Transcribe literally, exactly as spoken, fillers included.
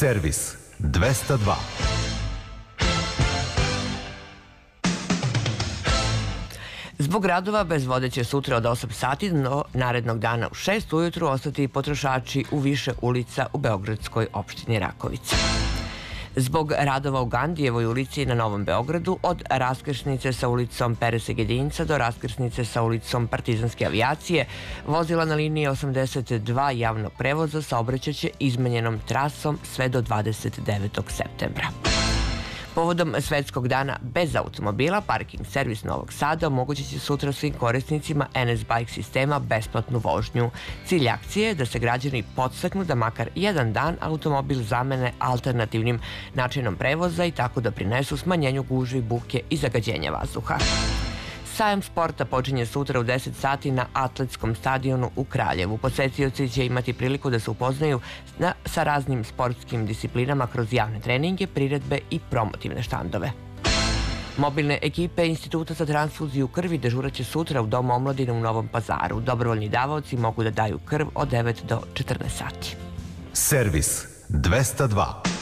Servis dvesta dva. Zbog radova bez vode će sutra od osam sati do narednog dana u šest ujutru ostati potrošači u više ulica u beogradskoj opštini Rakovica. Zbog radova u Gandijevoj ulici na Novom Beogradu od raskrsnice sa ulicom Pere Segedinca do raskrsnice sa ulicom Partizanske avijacije vozila na liniji osamdeset dva javnog prevoza saobraćaće izmenjenom trasom sve do dvadeset devetog septembra. Povodom Svetskog dana bez automobila, Parking servis Novog Sada omogućit će sutra svim korisnicima en es Bike sistema besplatnu vožnju. Cilj akcije je da se građani podstaknu da makar jedan dan automobil zamene alternativnim načinom prevoza i tako da prinesu smanjenju gužvi, buke i zagađenja vazduha. Sajam sporta počinje sutra u deset sati na Atletskom stadionu u Kraljevu. Posetioci će imati priliku da se upoznaju sa raznim sportskim disciplinama kroz javne treninge, priredbe i promotivne štandove. Mobilne ekipe Instituta za transfuziju krvi dežuraće sutra u Domu omladine u Novom Pazaru. Dobrovoljni davaoci mogu da daju krv od devet do četrnaest sati. Servis dvesta dva.